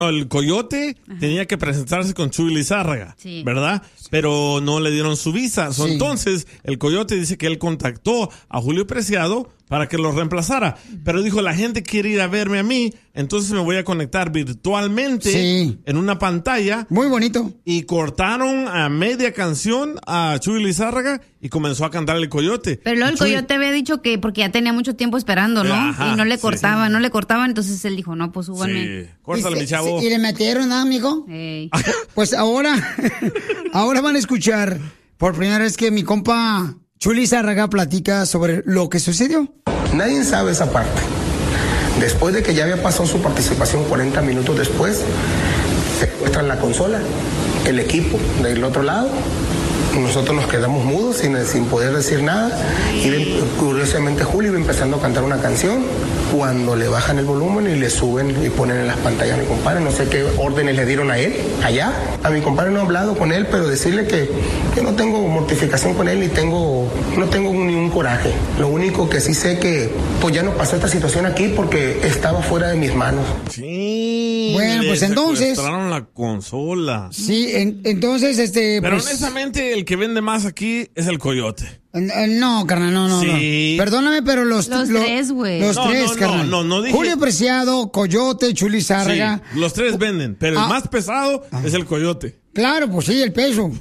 El Coyote tenía que presentarse con Chuy Lizárraga, ¿verdad? Pero no le dieron su visa. Entonces, el Coyote dice que él contactó a Julio Preciado para que lo reemplazara. Pero dijo, la gente quiere ir a verme a mí, entonces me voy a conectar virtualmente en una pantalla. Muy bonito. Y cortaron a media canción a Chuy Lizárraga y comenzó a cantar el Coyote. Pero luego el Coyote había dicho que porque ya tenía mucho tiempo esperando, ¿no? Y no le cortaban, entonces él dijo, no, pues súbanme. Sí, córtale, mi chavo. ¿Y le metieron, amigo? Pues ahora van a escuchar por primera vez que mi compa Chuy Lizárraga platica sobre lo que sucedió. Nadie sabe esa parte. Después de que ya había pasado su participación, 40 minutos después, secuestran la consola, el equipo del otro lado. Nosotros nos quedamos mudos sin poder decir nada. Y curiosamente Julio iba empezando a cantar una canción. Cuando le bajan el volumen y le suben y ponen en las pantallas a mi compadre, no sé qué órdenes le dieron a él, allá. A mi compadre no he hablado con él, pero decirle que no tengo mortificación con él, no tengo ni un coraje. Lo único que sí sé que pues ya no pasó esta situación aquí porque estaba fuera de mis manos. Sí. Bueno, pues entonces secuestraron la consola. Sí, entonces Pero pues, honestamente el que vende más aquí es el Coyote. No, carnal, no. Sí. Perdóname, pero los tres, güey. Los tres, carnal. No dije. Julio Preciado, Coyote, Chuy Lizárraga. Sí, los tres venden, pero el más pesado es el Coyote. Claro, pues sí, el peso.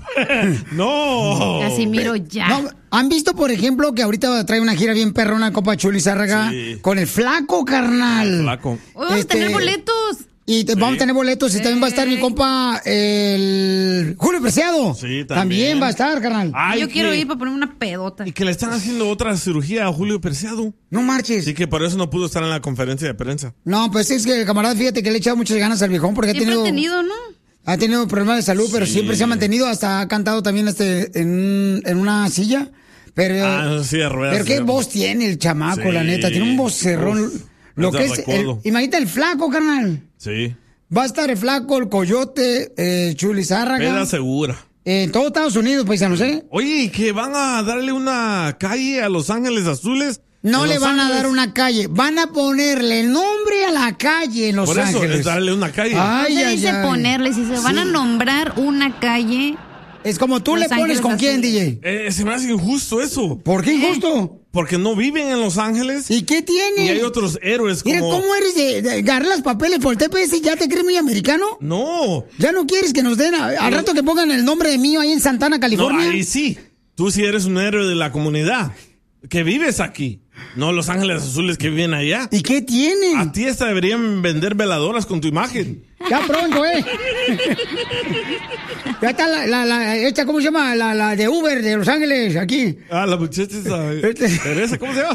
No. Casimiro, ya. No, ¿han visto, por ejemplo, que ahorita trae una gira bien perrona Copa Chuy Lizárraga con el Flaco, carnal? El Flaco. Hoy vamos a tener boletos. Y vamos a tener boletos y también va a estar mi compa, el Julio Preciado. Sí, también va a estar, carnal. Yo quiero ir para poner una pedota. Y que le están haciendo otra cirugía a Julio Preciado. No marches. Sí, que por eso no pudo estar en la conferencia de prensa. No, pues es que, camarada, fíjate que le he echado muchas ganas al viejón porque ha tenido problemas de salud, pero siempre se ha mantenido, hasta ha cantado también en una silla. Pero, sí, de ruedas. Pero qué voz tiene el chamaco, la neta. Tiene un vocerrón. Lo que es, imagínate el Flaco, carnal. Sí. Va a estar el Flaco, el Coyote, Chuy Lizárraga. Peda segura. En todo Estados Unidos, paisanos, ¿eh? Oye, ¿y que van a darle una calle a Los Ángeles Azules? No le van a dar una calle, van a ponerle el nombre a la calle en Los Ángeles. Por eso, es darle una calle. No se dice ponerle, si se van a nombrar una calle. Es como tú le pones con quién, DJ. Se me hace injusto eso. ¿Por qué injusto? Porque no viven en Los Ángeles. ¿Y qué tiene? Y hay otros héroes como... Mira, ¿cómo eres de agarrar los papeles por el TPS y ya te crees muy americano? No. ¿Ya no quieres que nos den al rato que pongan el nombre de mío ahí en Santana, California? No, ahí sí. Tú sí eres un héroe de la comunidad que vives aquí. No Los Ángeles Azules que viven allá. ¿Y qué tienen? A ti hasta deberían vender veladoras con tu imagen. Ya pronto, Ya está esta, ¿cómo se llama? La de Uber de Los Ángeles, aquí. La muchacha Teresa, ¿cómo se llama?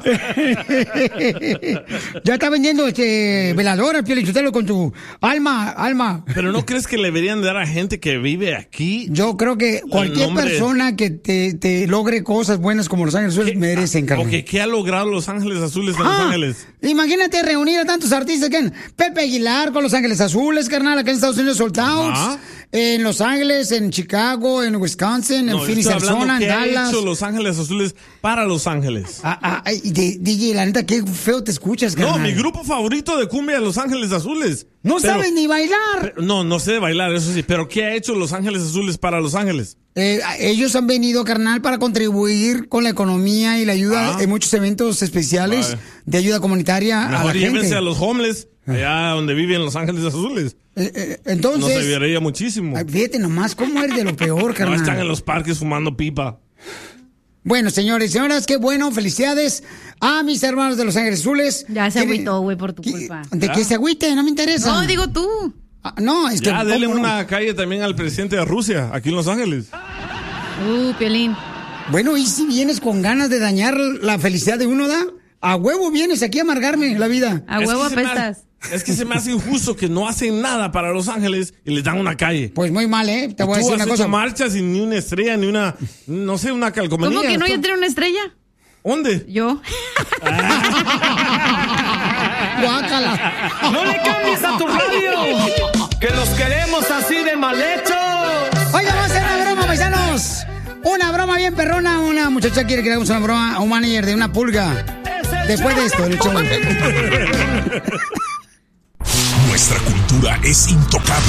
Ya está vendiendo veladoras, Pielichotelo, con tu alma. ¿Pero no crees que le deberían dar a gente que vive aquí? Yo creo que cualquier persona que te logre cosas buenas como Los Ángeles Azules merecen, carnal. Ok, ¿qué ha logrado Los Ángeles Azules en Los Ángeles? Imagínate reunir a tantos artistas que Pepe Aguilar con Los Ángeles Azules, carnal, acá en Estados Unidos, Sold Out, en Los Ángeles, en Chicago, en Wisconsin, en Phoenix, Arizona, en Dallas. ¿Qué ha hecho Los Ángeles Azules para Los Ángeles? DJ, la neta, qué feo te escuchas, carnal. No, mi grupo favorito de cumbia es Los Ángeles Azules. No sabes ni bailar. No sé bailar, eso sí, pero ¿qué ha hecho Los Ángeles Azules para Los Ángeles? Ellos han venido, carnal, para contribuir con la economía y la ayuda en muchos eventos especiales de ayuda comunitaria a la gente. Llévense a los homeless, allá donde viven Los Ángeles Azules. Entonces... Nos ayudaría muchísimo. Fíjate nomás cómo eres de lo peor, carnal. No están en los parques fumando pipa. Bueno, señores, señoras, qué bueno, felicidades a mis hermanos de Los Ángeles Azules. Ya se agüitó, güey, por tu culpa. ¿De qué se agüite? No me interesa. No, digo tú. No, es que... Ya, dele una calle también al presidente de Rusia, aquí en Los Ángeles. Piolín. Bueno, ¿y si vienes con ganas de dañar la felicidad de uno, da? A huevo vienes aquí a amargarme la vida. A huevo apestas. Es que se me hace injusto que no hacen nada para Los Ángeles y les dan una calle. Pues muy mal, Te voy a decir una cosa. Tú has hecho marchas sin ni una estrella, ni una, no sé, una calcomanía. ¿Cómo que no? ¿Yo tengo una estrella? ¿Dónde? Yo. Guácala. No le cambies a tu radio, que los queremos así de mal hechos. Oye, vamos a hacer una broma, paisanos. Una broma bien perrona. Una muchacha quiere que le hagamos una broma a un manager de una pulga. Después de esto, el show. Nuestra cultura criatura es intocable.